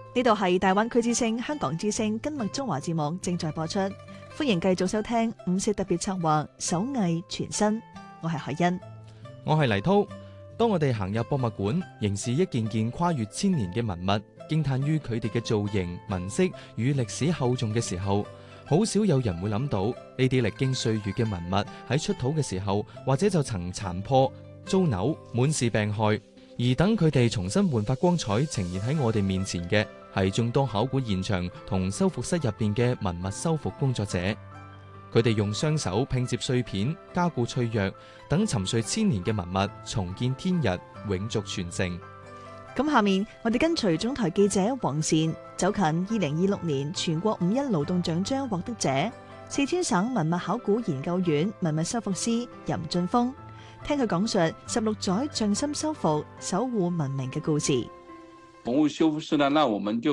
呢度係大灣區之聲、香港之聲今日中華節目正在播出，歡迎繼續收聽五四特別策劃手藝傳新。我係海欣， 我係黎濤。當我哋行入博物館，凝視一件件跨越千年嘅文物，驚嘆於佢哋嘅造型、紋飾與歷史厚重嘅時候，好少有人會諗到呢啲歷經歲月嘅文物喺出土嘅時候，或者就曾殘破、遭扭、滿是病害。而等佢哋重新煥發光彩，呈現喺我哋面前嘅，係眾多考古現場同修復室入邊嘅文物修復工作者。佢哋用雙手拼接碎片，加固脆弱，等沉睡千年嘅文物重見天日，永續傳承。 咁下面我哋跟隨總台記者黃善走近2026年全國五一勞動獎章獲得者四川省文物考古研究院文物修復師任俊峰，聽佢講述16載匠心修復守護文明嘅故事。 文物修復師呢，那我們就